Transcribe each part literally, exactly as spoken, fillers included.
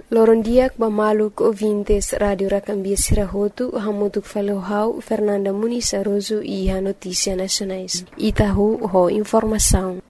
Lorondiak Bamaluk ouvintes Radio Racambia Sirahotu, Hamutuk Falohau, Fernanda Muniz Aroso e a Notícia Nacionais. Itahu ho informação.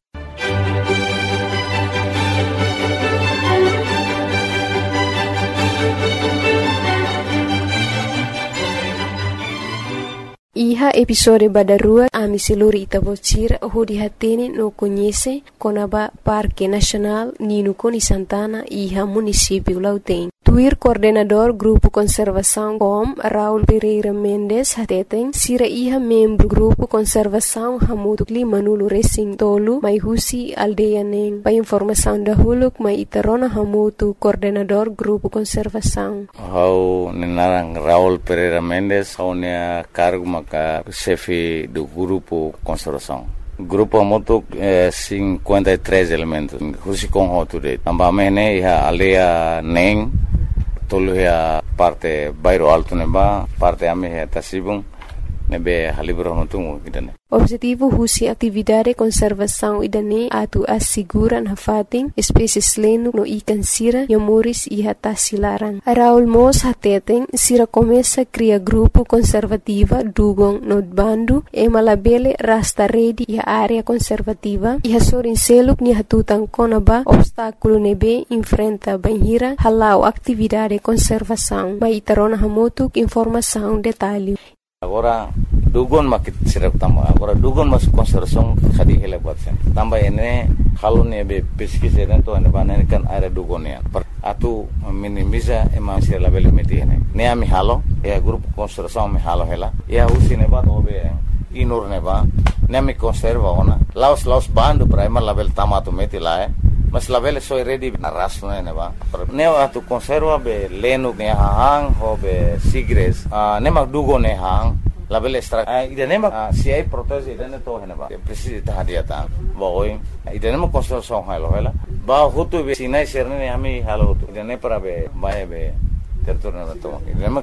Iha episode badarua ami seluri Itabocira ho dihatene no conhece Conaba Parque Nacional Nino Coni Santana iha município Lauten. Tuir coordenador Grupo Conservação Com Raul Pereira Mendes hateten sira iha membro Grupo Conservação Hamutuk Lima Nulu Racing Tolu mai husi aldeia neng. Pa informação da huluk mai itarona hamutu coordenador Grupo Conservação. Hau nenarang Raul Pereira Mendes hau nea cargo maka chefe do Grupo Conservação. Grupo moto eh, cinquenta e três elementos. Husi com hoture. Ambamene iha aldeia neng. Tolu ya parte bairro alto neba, parte ame ya tasibung nebe halibro hontungu kidane. Objetivo husi atividade conservação idane atu asiguran hafating espécies lenu no ikan sira yamuris iha tasilarang. Raul Mos hateten sira começa cria grupo conservativa dugong no bandu e malabele rasta redi iha área conservativa iha sorin seluk ni hatutang konaba obstáculo nebe enfrenta banhira halau atividade conservação. Mai tarona hamutuk informação detalhe. Agora dugon makit sirap tamba agora dugon mas conservação khadi hele batsen tamba ene halone be pesquisa dentro ene banane kan area dugonia atu minimiza ema sir level meti ene ne ami halo e grupo conservação me halo hela e usine bat obe inur ne ba ne mi conserva ona laos laos bando primer level tamato meti la mas level so ready na raso ne ba ne atu conserva be lenu ne hang ho be sigres ne mag dugo ne hang level extra ida ne mag si ai protege ida ne to hena ba precisa ta dia ta boy ida ne mag conservação halo hela ba hutu be sinai serne ne ami halo hutu ida ne para be ba be tertorna to ida ne mag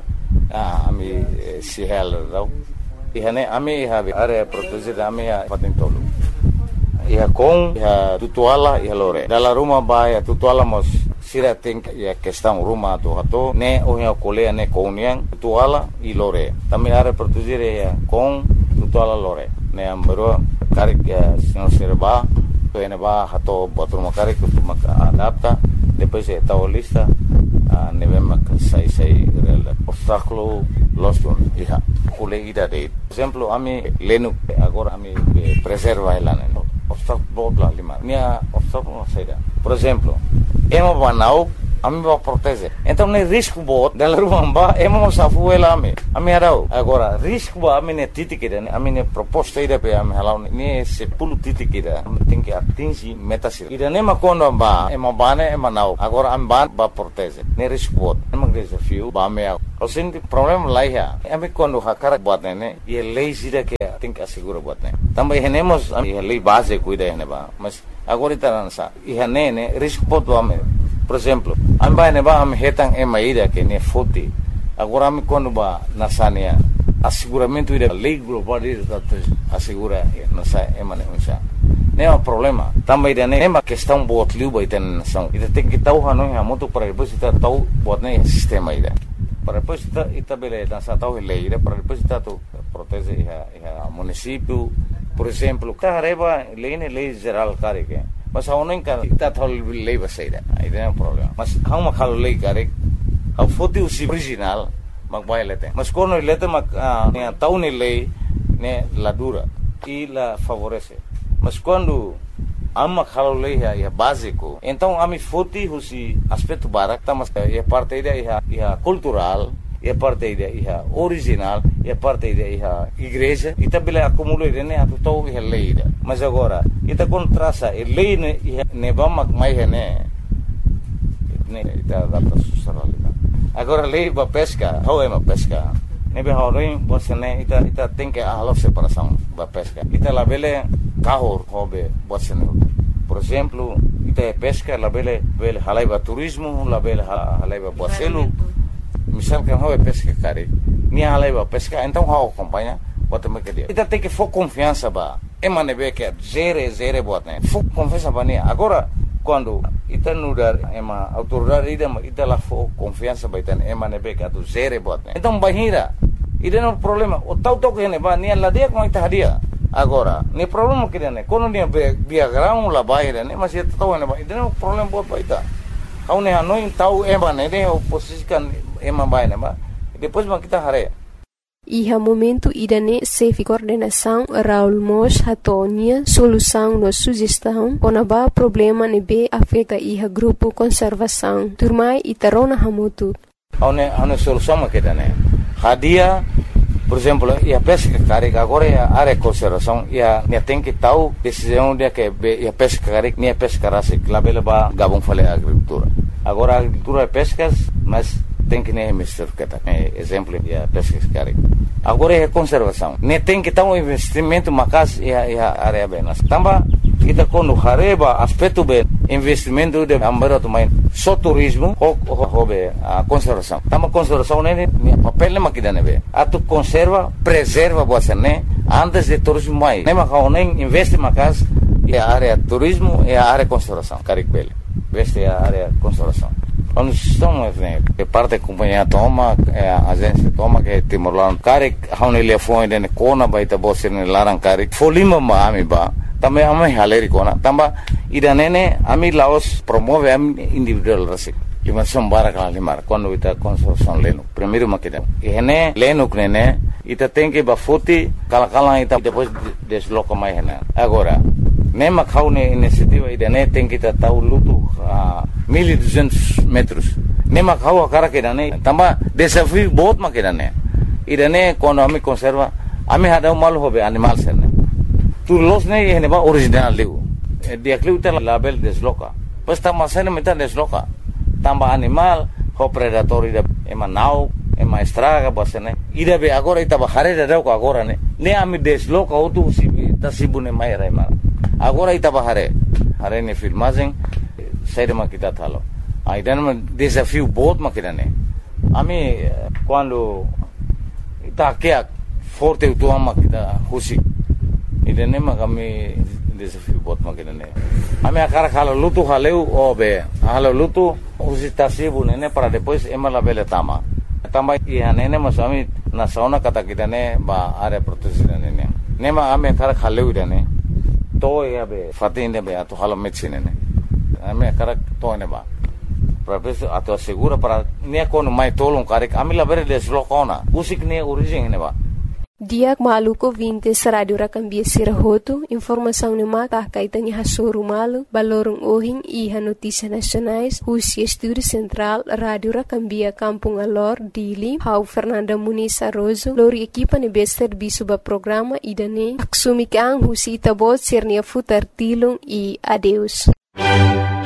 ami si halo rau ihane ami ha be area protege ami ha patin tolu iha com iha tutuala iha lore dalla rumah ba ya tutuala mos sira think ya questão rumah tu hato ne ohia kolea ne kouniang tutuala i lore tami are protegere ya com tutuala lore ne ambero karik ya sino serba to ene ba hato botur karik tu maka adapta depois e tao lista ne vem sai sai rel obstáculo los iha kule ida de exemplo ami lenu agora ami preserva elane obstáculo bla lima nia obstáculo saída por exemplo emo banau ami va proteger então ne risco bot dela rumba emo safu ela ami ami arau agora risco ba ami ne titikida ami ne proposta ida pe ami halau ne se pulu titikida tem que atingir meta sir ida ne makondo ba emo bane emo nau agora ami ban ba proteger ne risco bot emo desafio ba me o senti problema lá ya ami quando hakara bot ne e lei zira que tem que assegurar bot ne também renemos a lei base cuida ne ba mas agora itaransa e ne risco bot ba me por exemplo amba ne ba am hetang ema ida que ne foti agora me quando ba nasania asseguramento ida lei global ida assegura nasa ema ne unsa ne é um problema também ida ne ema questão bot liu ba ita nação ida tem que tau hanu ha moto para depois ita tau bot ne sistema ida para depois ita ita bele nasa tau lei ida para depois ita tu protege a município por exemplo carreba lei ne lei geral care que mas hau nem kan ita thol lei baseira aí não é um problema mas hau ma khalo lei care hau foti usi original mag bailete mas quando lete mag ne tau ne lei ne la dura e la favorece mas quando amma khalo lei é básico então ami foti usi aspecto barak mas é parte da é cultural é parte da é original é parte da é igreja e também acumula né a total é lei mas agora ita contrasta é lei ne ne vamos mais né ne ita data social agora lei ba pesca how é uma pesca ne be horin você né ita ita tem que a separação ba pesca ita la bele carro hobe você né por exemplo ita é pesca la bele bele halaiba turismo la bele halaiba boacelo misal que não é pesca cari nem a leva pesca então how acompanha bota me que dia ita tem que for confiança ba é manebe que zero zero bota né for confiança ba nem agora quando ita nudar ema autoridade ida ita la fo confiança baitan ema nebe ka tu zere bot então bahira ida no problema o tau tau que ne ba ni la dia com ita hadia agora ni problema que ne quando ni diagrama la baira ne mas ita tau ne ba ida no problema bot baita au ne hanoi tau ema ne ne o posisikan ema baina ba depois ma kita hare. Iha momento idane sefi coordenação Raul Mos hatonia solução no sugestão onaba problema nebe afeta iha grupo conservação turmai itarona hamutu. Aune aune solução ma kita ne hadia por exemplo ia pesca carik agora ia área conservação ia ne tem que tal decisão dia que ia pesca carik ne pesca rasik labela ba gabon fale agricultura agora agricultura é pescas mas tem que nem mister kata exemplo ia pesca carik agora é conservação ne tem que tal investimento macas ia ia área benas tamba kita quando hareba aspecto be investimento de ambara main só turismo ou hobe a conservação tamba conservação ne papel ma kida nebe atu conserva preserva você né antes de turismo mai ne ma nem investe macas ia área turismo e a área conservação carik bele veste a área conservação quando estão que parte da companhia toma a agência toma que Timor-Leste carik haune le foi de kona baita bosse ne larang carik folima ma ami ba também ami haleri kona tamba ida nene ami Laos promove ami individual rasik lima sombara kala limar quando ita consorção leno primeiro makida ene leno nene ita tem que bafuti kala kala ita depois desloca mais hena agora nema kaune iniciativa ida ne tem que tahu lutu mil e duzentos metros nema kau cara que dane tamba desafio बहुत makida ne ida ne quando ami conserva ami hada mal hobe animal sene tu los ne ene ba original liu dia kliuta label desloca pues tamba sene meta desloca tamba animal ho predator ida ema nau ema estraga bosene ida be agora ita ba hare da ko agora ne ne ami desloca utu si tasibune mai raima agora ita ba hare hare ne filmagem saída ma kita thalo ainda no desafio बहुत makida ne ami quando ita que forte tu ama kita husi ida ne ma kami desafio बहुत makida ne ami akara khalo lutu haleu obe halo lutu husi tasibu ne para depois ema la bele tama tama ia ne ma sami na sauna kata kita ne ba are protection ne ne ma ami akara khaleu ida ne to ia be fatinde be atu halo medicine ne ame karak to ne ba professor ato segura para ne kono mai tolong karik amila bere deslokona usik ne origin ne ba Diak maluko vinte radio rakambia sirahoto informação ne mata kaitani hasoru malu balorong ohing iha notícia nacionais Husi Estúdio Central Radio Rakambia Kampung Alor Dili Hau Fernanda Muniz Arrozo lori equipa ne bester bisuba programa idane aksumikang Husi itabot sirnia futar tilung e adeus